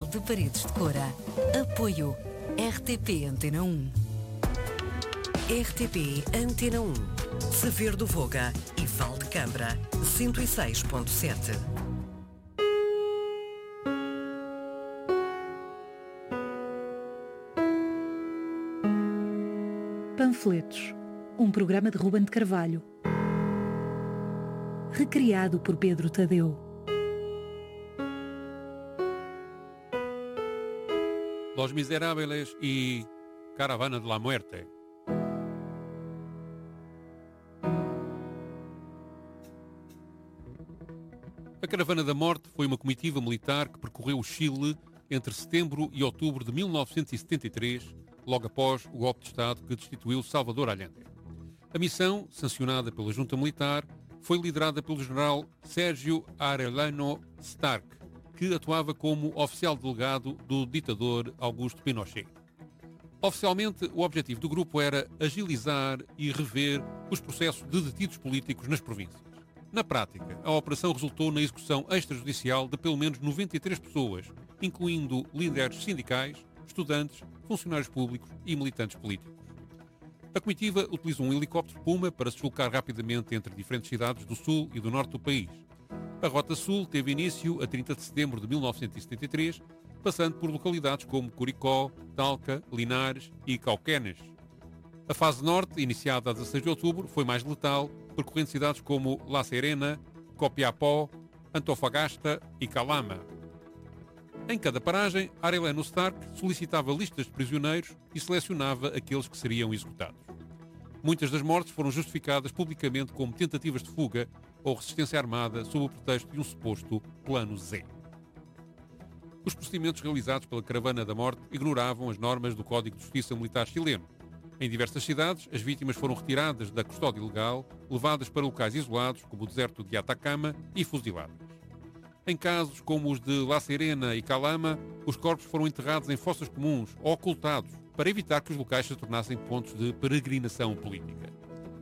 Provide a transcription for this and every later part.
de Paredes de Cora. Apoio RTP Antena 1. RTP Antena 1. Saber do Voga e Val de Câmara 106.7. Panfletos, um programa de Ruben de Carvalho, recriado por Pedro Tadeu. Los Miseráveis e Caravana de la Muerte. A Caravana da Morte foi uma comitiva militar que percorreu o Chile entre setembro e outubro de 1973, logo após o golpe de Estado que destituiu Salvador Allende. A missão, sancionada pela junta militar, foi liderada pelo general Sérgio Arellano Stark, que atuava como oficial delegado do ditador Augusto Pinochet. Oficialmente, o objetivo do grupo era agilizar e rever os processos de detidos políticos nas províncias. Na prática, a operação resultou na execução extrajudicial de pelo menos 93 pessoas, incluindo líderes sindicais, estudantes, funcionários públicos e militantes políticos. A comitiva utilizou um helicóptero Puma para se deslocar rapidamente entre diferentes cidades do sul e do norte do país. A Rota Sul teve início a 30 de setembro de 1973, passando por localidades como Curicó, Talca, Linares e Cauquenes. A fase norte, iniciada a 16 de outubro, foi mais letal, percorrendo cidades como La Serena, Copiapó, Antofagasta e Calama. Em cada paragem, Arellano Stark solicitava listas de prisioneiros e selecionava aqueles que seriam executados. Muitas das mortes foram justificadas publicamente como tentativas de fuga ou resistência armada sob o pretexto de um suposto Plano Z. Os procedimentos realizados pela Caravana da Morte ignoravam as normas do Código de Justiça Militar chileno. Em diversas cidades, as vítimas foram retiradas da custódia legal, levadas para locais isolados, como o deserto de Atacama, e fuziladas. Em casos como os de La Serena e Calama, os corpos foram enterrados em fossas comuns ou ocultados, para evitar que os locais se tornassem pontos de peregrinação política.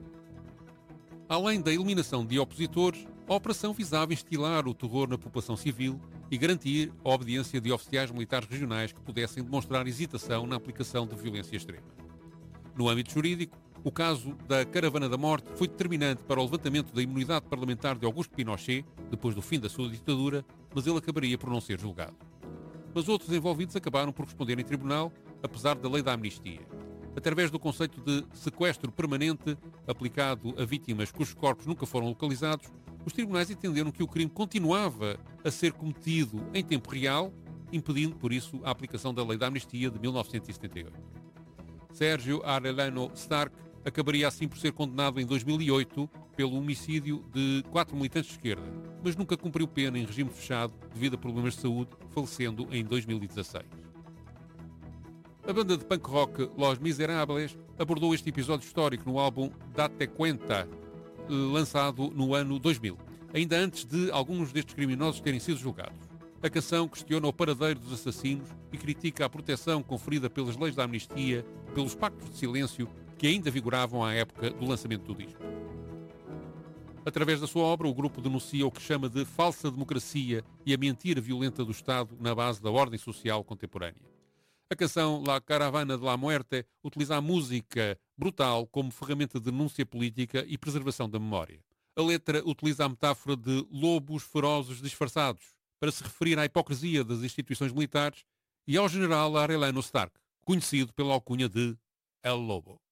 Além da eliminação de opositores, a operação visava instilar o terror na população civil e garantir a obediência de oficiais militares regionais que pudessem demonstrar hesitação na aplicação de violência extrema. No âmbito jurídico, o caso da Caravana da Morte foi determinante para o levantamento da imunidade parlamentar de Augusto Pinochet, depois do fim da sua ditadura, mas ele acabaria por não ser julgado. Mas outros envolvidos acabaram por responder em tribunal, apesar da lei da amnistia. Através do conceito de sequestro permanente, aplicado a vítimas cujos corpos nunca foram localizados, os tribunais entenderam que o crime continuava a ser cometido em tempo real, impedindo, por isso, a aplicação da lei da amnistia de 1978. Sérgio Arellano Stark acabaria assim por ser condenado em 2008 pelo homicídio de 4 militantes de esquerda, mas nunca cumpriu pena em regime fechado devido a problemas de saúde, falecendo em 2016. A banda de punk rock Los Miseráveis abordou este episódio histórico no álbum Date Cuenta, lançado no ano 2000, ainda antes de alguns destes criminosos terem sido julgados. A canção questiona o paradeiro dos assassinos e critica a proteção conferida pelas leis da amnistia, pelos pactos de silêncio que ainda vigoravam à época do lançamento do disco. Através da sua obra, o grupo denuncia o que chama de falsa democracia e a mentira violenta do Estado na base da ordem social contemporânea. A canção La Caravana de la Muerte utiliza a música brutal como ferramenta de denúncia política e preservação da memória. A letra utiliza a metáfora de lobos ferozes disfarçados para se referir à hipocrisia das instituições militares e ao general Arellano Stark, conhecido pela alcunha de El Lobo.